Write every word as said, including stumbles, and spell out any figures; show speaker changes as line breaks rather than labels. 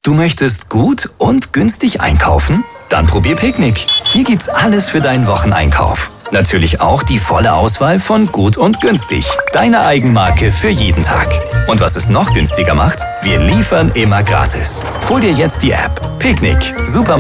Du möchtest gut und günstig einkaufen? Dann probier Picknick. Hier gibt's alles für deinen Wocheneinkauf. Natürlich auch die volle Auswahl von Gut und Günstig. Deine Eigenmarke für jeden Tag. Und was es noch günstiger macht? Wir liefern immer gratis. Hol dir jetzt die App. Picknick. Super.